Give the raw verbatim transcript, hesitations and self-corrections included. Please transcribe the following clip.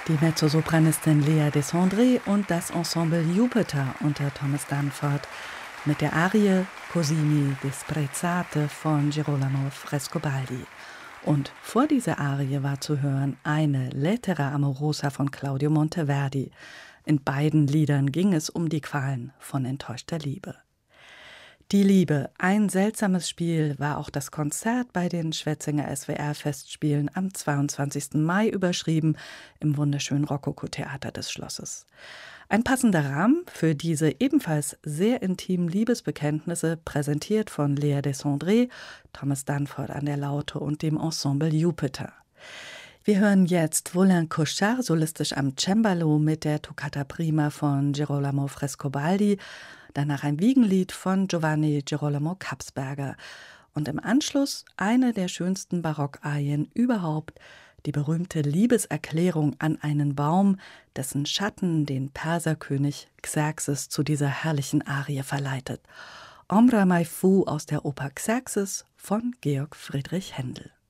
Die Mezzosopranistin Lea Desandré und das Ensemble Jupiter unter Thomas Danforth mit der Arie Così disprezzate von Girolamo Frescobaldi. Und vor dieser Arie war zu hören eine Lettera amorosa von Claudio Monteverdi. In beiden Liedern ging es um die Qualen von enttäuschter Liebe. Die Liebe, ein seltsames Spiel, war auch das Konzert bei den Schwetzinger S W R-Festspielen am zweiundzwanzigsten Mai überschrieben im wunderschönen Rokoko-Theater des Schlosses. Ein passender Rahmen für diese ebenfalls sehr intimen Liebesbekenntnisse, präsentiert von Lea Desandré, Thomas Danforth an der Laute und dem Ensemble Jupiter. Wir hören jetzt Volin Cochard solistisch am Cembalo mit der Toccata Prima von Girolamo Frescobaldi, danach ein Wiegenlied von Giovanni Girolamo Kapsberger und im Anschluss eine der schönsten Barockarien überhaupt, die berühmte Liebeserklärung an einen Baum, dessen Schatten den Perserkönig Xerxes zu dieser herrlichen Arie verleitet. Ombra mai fu aus der Oper Xerxes von Georg Friedrich Händel.